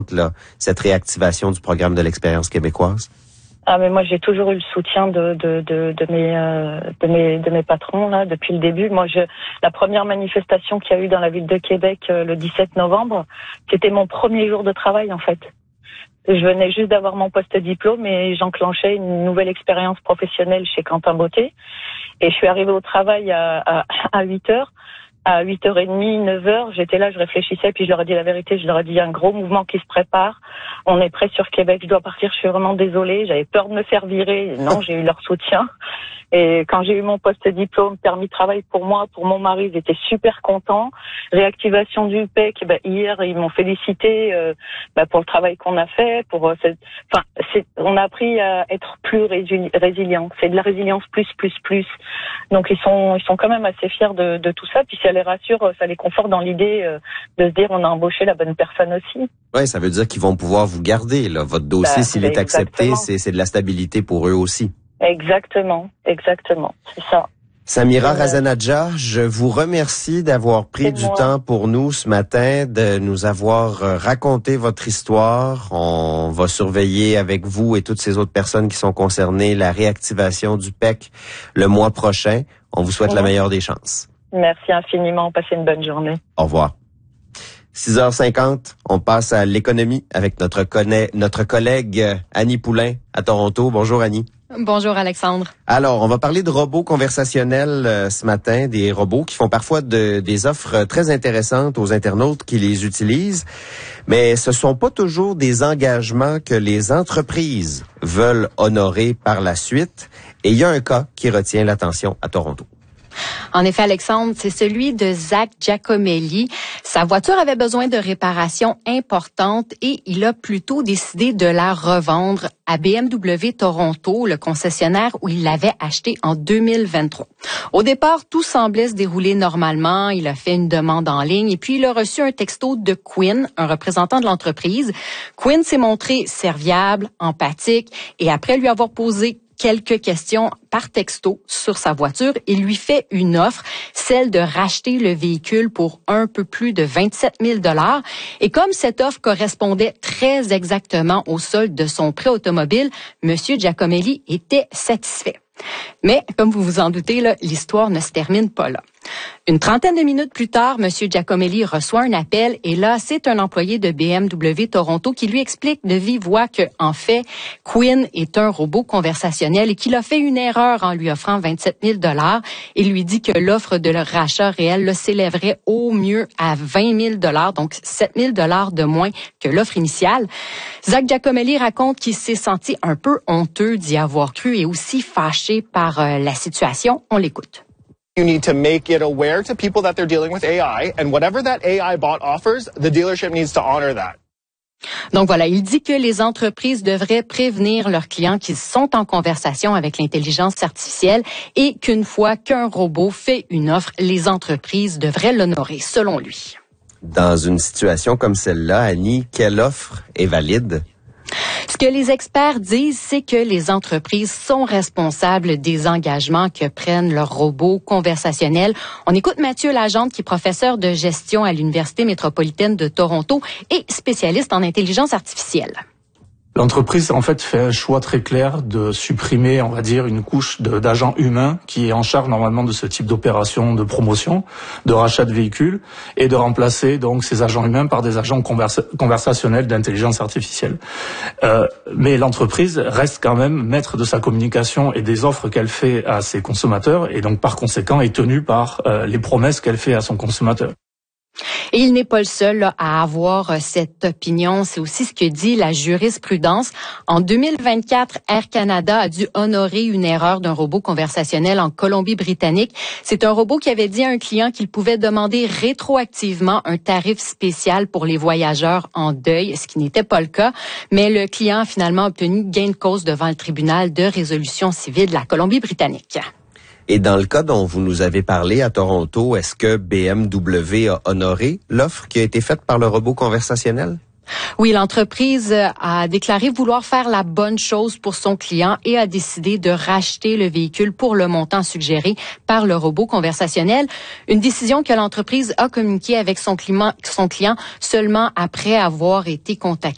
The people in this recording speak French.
là, cette réactivation du programme de l'expérience québécoise? Ah, mais moi j'ai toujours eu le soutien de mes patrons là depuis le début. La première manifestation qu'il y a eu dans la ville de Québec le 17 novembre, c'était mon premier jour de travail en fait. Je venais juste d'avoir mon post-diplôme et j'enclenchais une nouvelle expérience professionnelle chez Quentin Beauté. Et je suis arrivée au travail à 8h. À 8h30, 9h, j'étais là, je réfléchissais, puis je leur ai dit la vérité, je leur ai dit, il y a un gros mouvement qui se prépare, on est prêt sur Québec, je dois partir, je suis vraiment désolée, j'avais peur de me faire virer, non, j'ai eu leur soutien. Et quand j'ai eu mon post-diplôme, permis de travail pour moi, pour mon mari, ils étaient super contents. Réactivation du PEC, hier, ils m'ont félicité pour le travail qu'on a fait. On a appris à être plus résilient. C'est de la résilience plus. Donc ils sont quand même assez fiers de tout ça. Puis ça les rassure, ça les conforte dans l'idée de se dire on a embauché la bonne personne aussi. Oui, ça veut dire qu'ils vont pouvoir vous garder là. Votre dossier, s'il est accepté, c'est de la stabilité pour eux aussi. Exactement, c'est ça. Samira Razanadja, je vous remercie d'avoir pris du temps pour nous ce matin, de nous avoir raconté votre histoire. On va surveiller avec vous et toutes ces autres personnes qui sont concernées la réactivation du PEC le mois prochain. On vous souhaite la meilleure des chances. Merci infiniment. Passez une bonne journée. Au revoir. 6h50, on passe à l'économie avec notre collègue Annie Poulain à Toronto. Bonjour Annie. Bonjour Alexandre. Alors, on va parler de robots conversationnels ce matin, des robots qui font parfois des offres très intéressantes aux internautes qui les utilisent, mais ce sont pas toujours des engagements que les entreprises veulent honorer par la suite, et il y a un cas qui retient l'attention à Toronto. En effet, Alexandre, c'est celui de Zach Giacomelli. Sa voiture avait besoin de réparations importantes et il a plutôt décidé de la revendre à BMW Toronto, le concessionnaire où il l'avait acheté en 2023. Au départ, tout semblait se dérouler normalement. Il a fait une demande en ligne et puis il a reçu un texto de Quinn, un représentant de l'entreprise. Quinn s'est montré serviable, empathique et après lui avoir posé quelques questions par texto sur sa voiture, il lui fait une offre, celle de racheter le véhicule pour un peu plus de 27 000 $. Et comme cette offre correspondait très exactement au solde de son prêt automobile, Monsieur Giacomelli était satisfait. Mais, comme vous vous en doutez, l'histoire ne se termine pas là. Une trentaine de minutes plus tard, M. Giacomelli reçoit un appel et là, c'est un employé de BMW Toronto qui lui explique de vive voix que, en fait, Quinn est un robot conversationnel et qu'il a fait une erreur en lui offrant 27 000 $ et lui dit que l'offre de leur rachat réel s'élèverait au mieux à 20 000 $, donc 7 000 $ de moins que l'offre initiale. Zach Giacomelli raconte qu'il s'est senti un peu honteux d'y avoir cru et aussi fâché par la situation. On l'écoute. You need to make it aware to people that they're dealing with AI, and whatever that AI bot offers, the dealership needs to honor that. Donc voilà, il dit que les entreprises devraient prévenir leurs clients qu'ils sont en conversation avec l'intelligence artificielle et qu'une fois qu'un robot fait une offre, les entreprises devraient l'honorer, selon lui. Dans une situation comme celle-là, Annie, quelle offre est valide? Ce que les experts disent, c'est que les entreprises sont responsables des engagements que prennent leurs robots conversationnels. On écoute Mathieu Lagente, qui est professeur de gestion à l'Université métropolitaine de Toronto et spécialiste en intelligence artificielle. L'entreprise, en fait, fait un choix très clair de supprimer, on va dire, une couche d'agents humains qui est en charge normalement de ce type d'opération de promotion, de rachat de véhicules, et de remplacer donc ces agents humains par des agents conversationnels d'intelligence artificielle. Mais l'entreprise reste quand même maître de sa communication et des offres qu'elle fait à ses consommateurs, et donc par conséquent est tenue par les promesses qu'elle fait à son consommateur. Et il n'est pas le seul à avoir cette opinion. C'est aussi ce que dit la jurisprudence. En 2024, Air Canada a dû honorer une erreur d'un robot conversationnel en Colombie-Britannique. C'est un robot qui avait dit à un client qu'il pouvait demander rétroactivement un tarif spécial pour les voyageurs en deuil, ce qui n'était pas le cas. Mais le client a finalement obtenu gain de cause devant le tribunal de résolution civile de la Colombie-Britannique. Et dans le cas dont vous nous avez parlé à Toronto, est-ce que BMW a honoré l'offre qui a été faite par le robot conversationnel? Oui, l'entreprise a déclaré vouloir faire la bonne chose pour son client et a décidé de racheter le véhicule pour le montant suggéré par le robot conversationnel. Une décision que l'entreprise a communiquée avec son client seulement après avoir été contactée